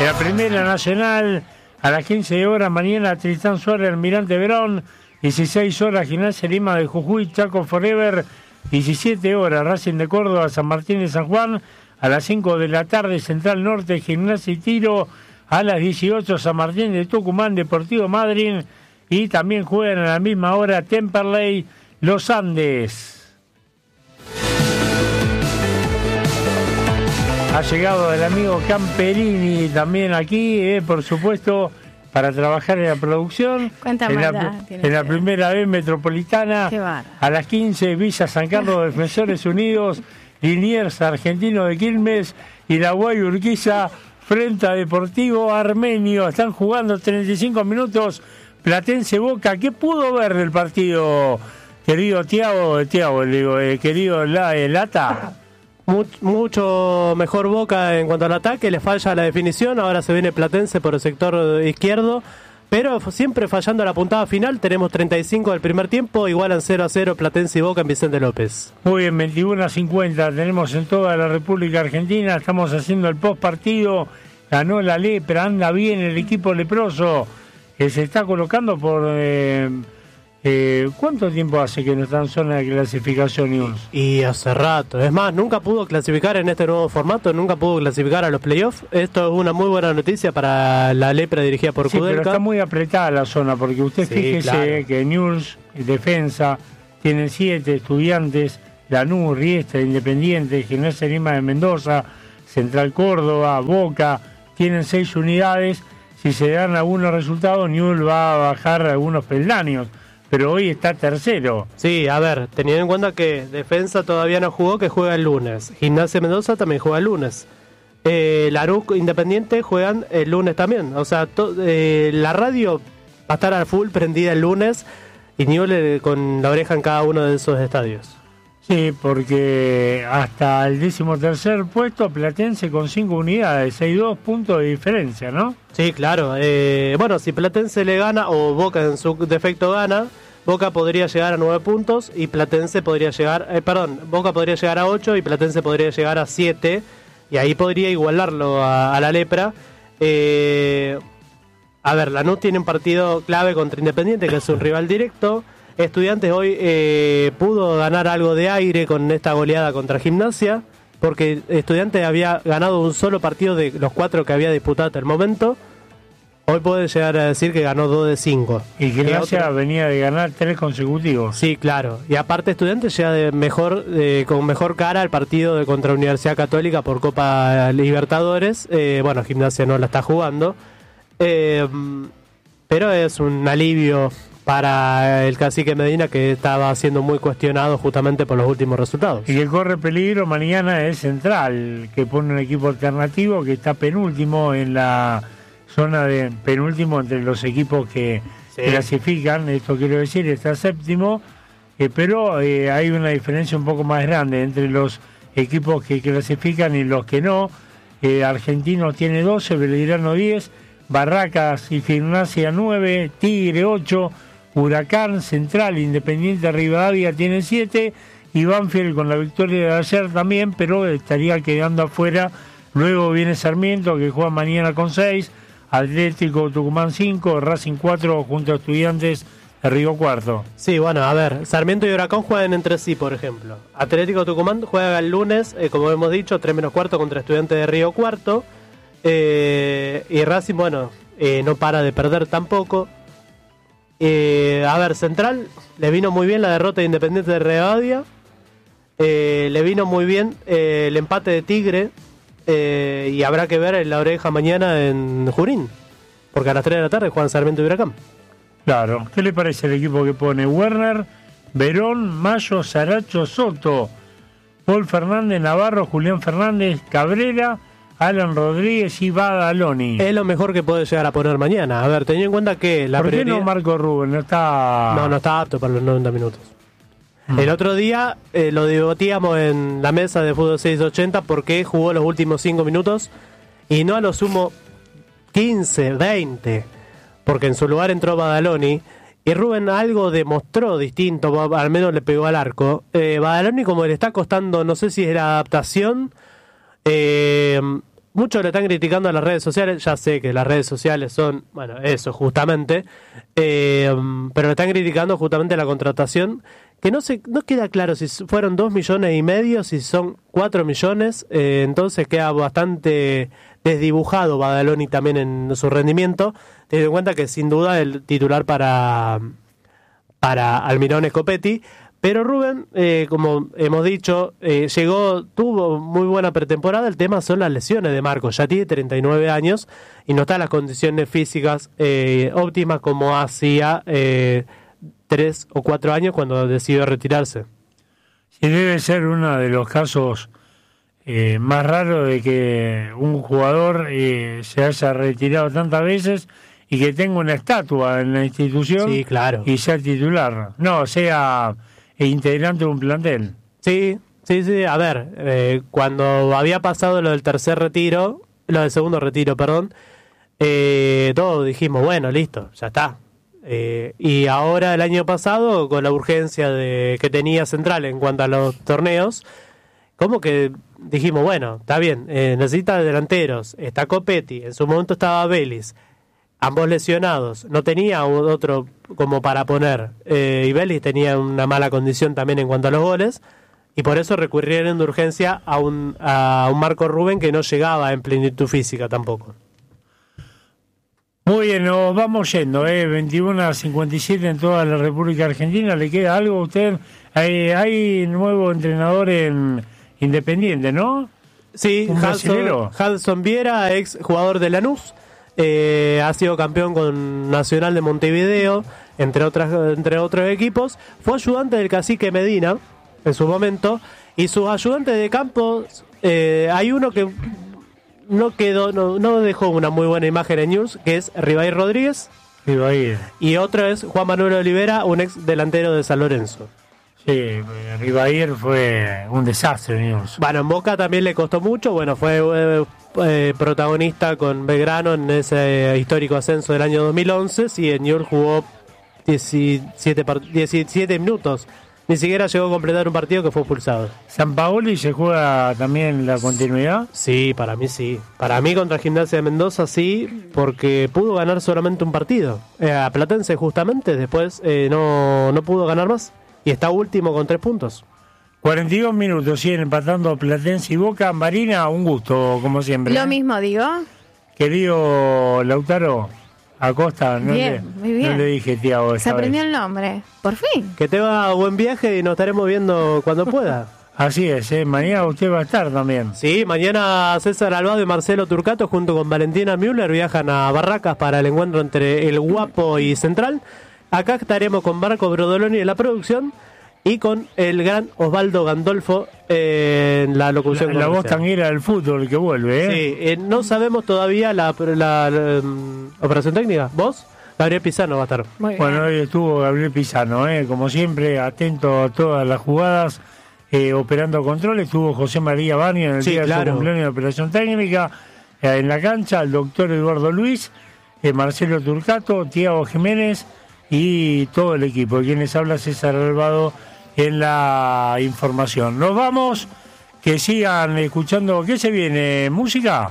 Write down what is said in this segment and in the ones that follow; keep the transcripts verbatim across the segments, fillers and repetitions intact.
En la Primera Nacional, a las quince horas, mañana Tristán Suárez, Almirante Verón. dieciséis horas, Gimnasia Lima de Jujuy, Chaco Forever. diecisiete horas, Racing de Córdoba, San Martín de San Juan. A las cinco de la tarde, Central Norte, Gimnasia y Tiro. A las dieciocho, San Martín de Tucumán, Deportivo Madryn. Y también juegan a la misma hora Temperley, Los Andes. Ha llegado el amigo Camperini también aquí, eh, por supuesto, para trabajar en la producción. ¿Cuánta en maldad la, tiene en la que primera vez metropolitana. Qué bárbaro. A las quince, Villa San Carlos, Defensores Unidos, Liniers, Argentino de Quilmes y la Guay Urquiza frente a Deportivo Armenio. Están jugando treinta y cinco minutos. Platense Boca. ¿Qué pudo ver del partido, querido Tiago? Tiago, le digo, eh, querido la, eh, Lata. Mucho mejor Boca en cuanto al ataque, le falla la definición, ahora se viene Platense por el sector izquierdo, pero siempre fallando la puntada final. Tenemos treinta y cinco del primer tiempo, igualan cero a cero Platense y Boca en Vicente López. Muy bien, veintiuno a cincuenta tenemos en toda la República Argentina, estamos haciendo el post partido, ganó la lepra, anda bien el equipo leproso, que se está colocando por... Eh, Eh, ¿Cuánto tiempo hace que no está en zona de clasificación, News? Y hace rato. Es más, nunca pudo clasificar en este nuevo formato, nunca pudo clasificar a los playoffs. Esto es una muy buena noticia para la lepra dirigida por sí, Kudelka. Pero está muy apretada la zona, porque usted sí, fíjese claro. que News, Defensa, tienen siete Estudiantes, Lanús, Riestra, Independiente, Gimnasia Lima de Mendoza, Central Córdoba, Boca, tienen seis unidades. Si se dan algunos resultados, News va a bajar algunos peldaños. Pero hoy está tercero. Sí, a ver, teniendo en cuenta que Defensa todavía no jugó, que juega el lunes. Gimnasia Mendoza también juega el lunes. Eh, Lanús Independiente juegan el lunes también. O sea, to, eh, la radio va a estar al full prendida el lunes y Newell con la oreja en cada uno de esos estadios. Sí, porque hasta el décimo tercer puesto Platense con cinco unidades, hay dos puntos de diferencia, ¿no? Sí, claro. Eh, bueno, si Platense le gana o Boca en su defecto gana, Boca podría llegar a nueve puntos y Platense podría llegar, eh, perdón, Boca podría llegar a ocho y Platense podría llegar a siete y ahí podría igualarlo a, a la lepra. Eh, a ver, Lanús tiene un partido clave contra Independiente, que es un rival directo. Estudiantes hoy eh, pudo ganar algo de aire con esta goleada contra Gimnasia, porque Estudiantes había ganado un solo partido de los cuatro que había disputado hasta el momento. Hoy puede llegar a decir que ganó dos de cinco. Y Gimnasia venía de ganar tres consecutivos. Sí, claro. Y aparte Estudiantes llega de mejor, eh, con mejor cara al partido de contra Universidad Católica por Copa Libertadores. Eh, bueno, Gimnasia no la está jugando. Eh, pero es un alivio para el cacique Medina, que estaba siendo muy cuestionado justamente por los últimos resultados. Y que corre peligro mañana es Central, que pone un equipo alternativo que está penúltimo en la zona de penúltimo entre los equipos que sí clasifican, esto quiero decir, está séptimo, eh, pero eh, hay una diferencia un poco más grande entre los equipos que clasifican y los que no. eh, Argentino tiene doce, Belgrano diez, Barracas y Gimnasia nueve, Tigre ocho, Huracán, Central, Independiente, Rivadavia tiene siete y Banfield con la victoria de ayer también, pero estaría quedando afuera. Luego viene Sarmiento, que juega mañana con seis, Atlético Tucumán cinco, Racing cuatro junto a Estudiantes de Río Cuarto. Sí, bueno, a ver, Sarmiento y Huracán juegan entre sí, por ejemplo. Atlético Tucumán juega el lunes, eh, como hemos dicho, tres menos cuarto contra Estudiantes de Río Cuarto. Eh, y Racing, bueno, eh, no para de perder tampoco. Eh, a ver, Central le vino muy bien la derrota de Independiente de Rivadavia. Eh, le vino muy bien eh, el empate de Tigre. Eh, y habrá que ver en la oreja mañana en Junín, porque a las tres de la tarde juegan Sarmiento y Huracán. Claro, ¿qué le parece el equipo que pone? Werner, Verón, Mayo, Saracho, Soto, Paul Fernández, Navarro, Julián Fernández, Cabrera, Alan Rodríguez y Badaloni. Es lo mejor que puede llegar a poner mañana. A ver, teniendo en cuenta que la ¿Por qué prioridad... no Marco Rubén? No está... No, no está apto para los noventa minutos. Mm. El otro día eh, lo debatíamos en la mesa de Fútbol seiscientos ochenta porque jugó los últimos cinco minutos y no a lo sumo quince, veinte, porque en su lugar entró Badaloni y Rubén algo demostró distinto, al menos le pegó al arco. Eh, Badaloni, como le está costando, no sé si es la adaptación... Eh, muchos le están criticando a las redes sociales, ya sé que las redes sociales son, bueno, eso justamente, eh, pero le están criticando justamente la contratación, que no se, no queda claro si fueron dos millones y medio, si son cuatro millones, eh, entonces queda bastante desdibujado Badaloni también en su rendimiento, teniendo en cuenta que sin duda el titular para, para Almirón es Copetti. Pero Rubén, eh, como hemos dicho, eh, llegó, tuvo muy buena pretemporada. El tema son las lesiones de Marcos. Ya tiene treinta y nueve años y no está en las condiciones físicas eh, óptimas como hacía eh, tres o cuatro años cuando decidió retirarse. Sí, debe ser uno de los casos eh, más raros de que un jugador eh, se haya retirado tantas veces y que tenga una estatua en la institución. Sí, claro. Y sea titular. No, sea... e integrante de un plantel. Sí, sí, sí. A ver, eh, cuando había pasado lo del tercer retiro, lo del segundo retiro, perdón, eh, todos dijimos, bueno, listo, ya está. Eh, y ahora el año pasado, con la urgencia de que tenía Central en cuanto a los torneos, como que dijimos, bueno, está bien, eh, necesita delanteros, está Copetti, en su momento estaba Vélez, ambos lesionados, no tenía otro como para poner, eh, y Vélez tenía una mala condición también en cuanto a los goles, y por eso recurrieron de urgencia a un, a un Marco Rubén que no llegaba en plenitud física tampoco. Muy bien, nos vamos yendo, ¿eh? veintiuno a cincuenta y siete en toda la República Argentina. ¿Le queda algo a usted? Hay, hay nuevo entrenador en Independiente, ¿no? Sí, Hudson, Hudson Viera, ex jugador de Lanús. Eh, ha sido campeón con Nacional de Montevideo, entre otras entre otros equipos. Fue ayudante del Cacique Medina en su momento, y sus ayudantes de campo, eh, hay uno que no quedó, no, no dejó una muy buena imagen en News, que es Ribair Rodríguez. Ribair. Y otro es Juan Manuel Olivera, un ex delantero de San Lorenzo. Sí, Ribair fue un desastre, News. Bueno, en Boca también le costó mucho. Bueno, fue eh, eh, protagonista con Belgrano en ese histórico ascenso del año dos mil once. Sí, en News jugó diecisiete, diecisiete minutos. Ni siquiera llegó a completar un partido, que fue expulsado. ¿Sampaoli se juega también la continuidad? Sí, para mí sí. Para mí contra Gimnasia de Mendoza sí, porque pudo ganar solamente un partido. Eh, a Platense justamente, después eh, no, no pudo ganar más. Y está último con tres puntos. cuarenta y dos minutos, siguen empatando Platense y Boca. Marina, un gusto, como siempre. Lo ¿eh? mismo digo. Querido Lautaro Acosta, no, bien, le, muy bien. no le dije Tiago. Se aprendió vez. el nombre, por fin. Que te va buen viaje y nos estaremos viendo cuando pueda. Así es, ¿eh? Mañana usted va a estar también. Sí, mañana César Albado y Marcelo Turcato junto con Valentina Müller viajan a Barracas para el encuentro entre el Guapo y Central. Acá estaremos con Marco Brodoloni en la producción y con el gran Osvaldo Gandolfo eh, en la locución. La, la voz tanguera del fútbol que vuelve, ¿eh? Sí, eh, no sabemos todavía la, la, la um, operación técnica. ¿Vos? Gabriel Pizano va a estar. Muy bueno, hoy estuvo Gabriel Pizano, ¿eh? Como siempre, atento a todas las jugadas, eh, operando control. Estuvo José María Bani en el sí, día claro. de su cumpleaños de operación técnica. Eh, en la cancha, el doctor Eduardo Luis, eh, Marcelo Turcato, Tiago Jiménez y todo el equipo. Quienes habla César Albado en la información. Nos vamos, que sigan escuchando. ¿Qué se viene? ¿Música?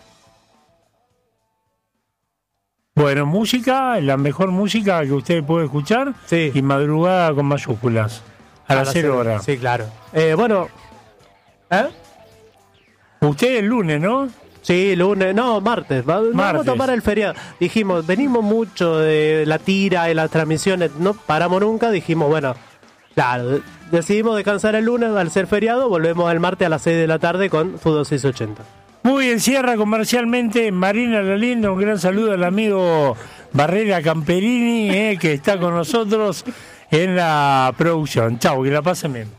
Bueno, música, la mejor música que usted puede escuchar, sí. Y madrugada con mayúsculas, a, a las cero horas. Sí, claro. Eh, bueno, ¿eh? Usted el lunes, ¿no? Sí, lunes, no, martes. Vamos martes. a tomar el feriado. Dijimos, venimos mucho de la tira, de las transmisiones, no paramos nunca. Dijimos, bueno, claro, decidimos descansar el lunes al ser feriado. Volvemos el martes a las seis de la tarde con Fútbol seiscientos ochenta. Muy bien, cierra comercialmente Marina La Linda. Un gran saludo al amigo Barrera Camperini, eh, que está con nosotros en la producción. Chau, que la pasen bien.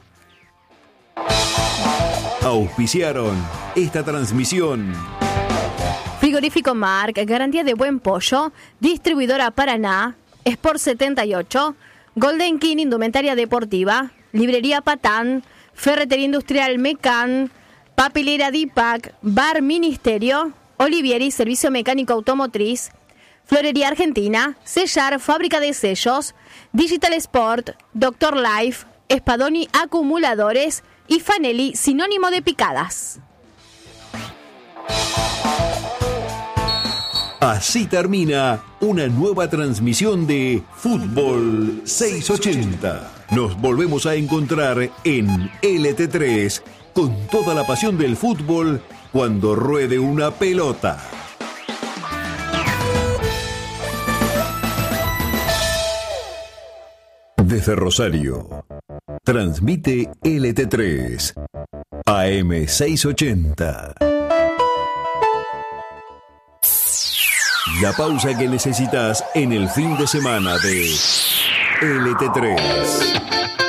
Auspiciaron esta transmisión. Frigorífico Marc, garantía de buen pollo. Distribuidora Paraná, Sport setenta y ocho, Golden King, indumentaria deportiva, Librería Patán, Ferretería Industrial Mecan, Papelera Dipac, Bar Ministerio, Olivieri, Servicio Mecánico Automotriz, Florería Argentina, Sellar, Fábrica de Sellos, Digital Sport, Doctor Life, Spadoni Acumuladores y Fanelli, sinónimo de picadas. Así termina una nueva transmisión de Fútbol seiscientos ochenta. Nos volvemos a encontrar en L T tres con toda la pasión del fútbol cuando ruede una pelota. Desde Rosario, transmite L T tres, A M seiscientos ochenta. La pausa que necesitas en el fin de semana de L T tres.